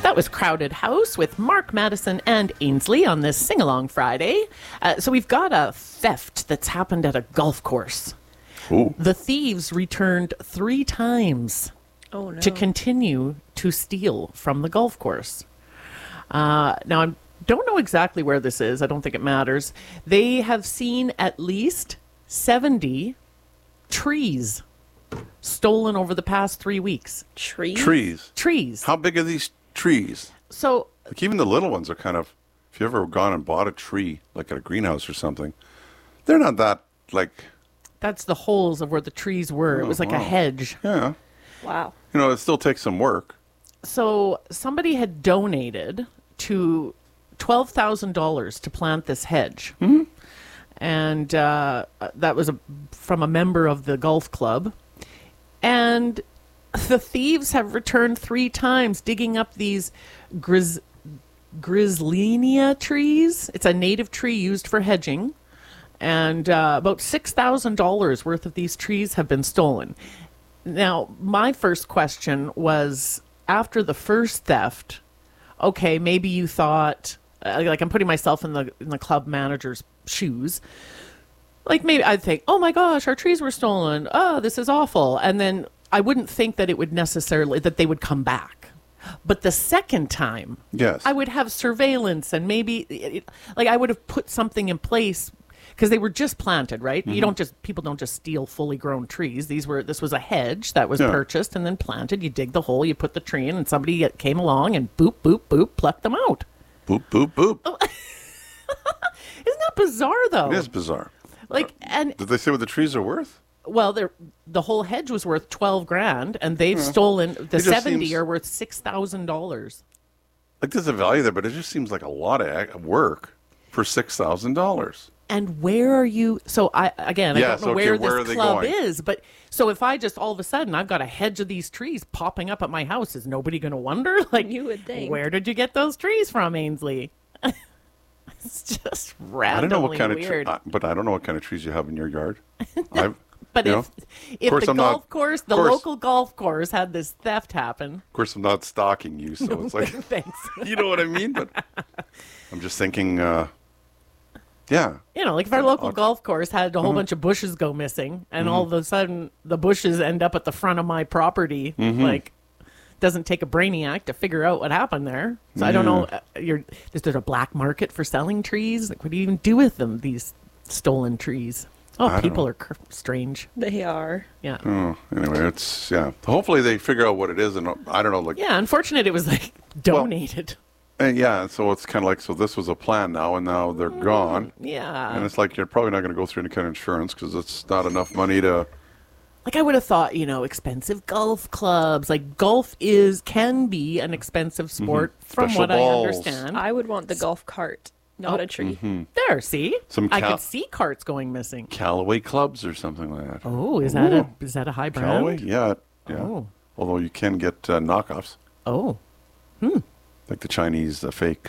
That was Crowded House with Mark Madison and Ainsley on this Sing-Along Friday. So we've got a theft that's happened at a golf course. Ooh. The thieves returned 3 times to continue to steal from the golf course. Now, I don't know exactly where this is. I don't think it matters. They have seen at least 70 trees stolen over the past 3 weeks. Trees. How big are these trees? So, like, even the little ones are kind of, if you ever gone and bought a tree, like at a greenhouse or something, they're not that, like... That's the holes of where the trees were. It was like a hedge. Yeah. Wow. You know, it still takes some work. So somebody had donated to $12,000 to plant this hedge. Mm-hmm. And that was from a member of the golf club. And the thieves have returned 3 times, digging up these Grislenia trees. It's a native tree used for hedging. And about $6,000 worth of these trees have been stolen. Now, my first question was, after the first theft, okay, maybe you thought, like, I'm putting myself in the club manager's shoes. Like, maybe I'd think, oh my gosh, our trees were stolen. Oh, this is awful. And then I wouldn't think that it would necessarily, that they would come back. But the second time, yes, I would have surveillance and maybe, like, I would have put something in place because they were just planted, right? Mm-hmm. People don't just steal fully grown trees. This was a hedge that was purchased and then planted. You dig the hole, you put the tree in, and somebody came along and boop, boop, boop, plucked them out. Boop, boop, boop. Oh. Isn't that bizarre, though? It is bizarre. Like, and did they say what the trees are worth? Well, the whole hedge was worth $12,000, and they've stolen the 70 are worth $6,000. Like, there's a value there, but it just seems like a lot of work for $6,000. And where are you? So I don't know where this club is, but so if I just all of a sudden I've got a hedge of these trees popping up at my house, is nobody going to wonder? Like, you would think. Where did you get those trees from, Ainsley? It's just randomly weird. But I don't know what kind of trees you have in your yard. But if the local golf course had this theft happen. Of course, I'm not stalking you, so it's like, thanks. You know what I mean? But I'm just thinking, yeah. You know, like if our local golf course had a whole bunch of bushes go missing, and all of a sudden the bushes end up at the front of my property, like, doesn't take a brainiac to figure out what happened there. So I don't know. Is there a black market for selling trees? Like, what do you even do with them? These stolen trees. Oh, people are strange. They are. Yeah. Oh, anyway, it's hopefully they figure out what it is, and I don't know. Like, unfortunate it was like donated. And so it's kind of like, so this was a plan now, and now they're gone. Yeah. And it's like, you're probably not going to go through any kind of insurance because it's not enough money to... Like, I would have thought, expensive golf clubs. Like, golf can be an expensive sport from Special what balls. I understand. I would want the golf cart, not a tree. There, see? I could see carts going missing. Callaway clubs or something like that. Oh, is that a high brand? Callaway? Yeah. Oh. Although you can get knockoffs. Oh. Like the Chinese fake,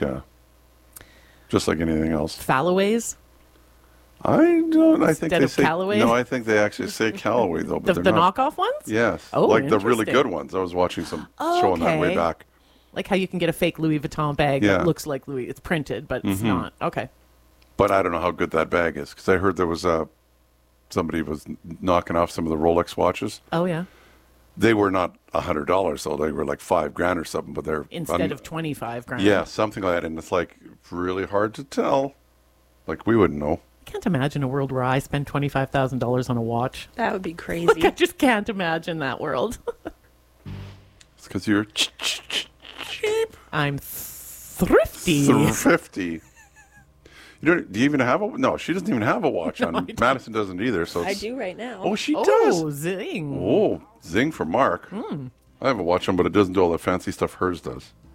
just like anything else. Falloways? I don't. I think Instead they of say Callaway? No. I think they actually say Callaway though. But the they're not. knockoff ones? Yes. Oh, like the really interesting. good ones. I was watching some show on that way back. Like how you can get a fake Louis Vuitton bag that looks like Louis. It's printed, but it's not. Okay. But I don't know how good that bag is because I heard there was somebody was knocking off some of the Rolex watches. Oh yeah. They were not $100 though. They were like $5,000 or something. But they're instead of $25,000. Yeah, something like that. And it's like really hard to tell. Like we wouldn't know. I can't imagine a world where I spend $25,000 on a watch. That would be crazy. Like, I just can't imagine that world. It's because you're cheap. I'm thrifty. Thrifty. Do you even have a... No, she doesn't even have a watch on. Madison doesn't either. So I do right now. Oh, she does. Oh, zing. Oh, zing for Mark. I have a watch on, but it doesn't do all the fancy stuff hers does.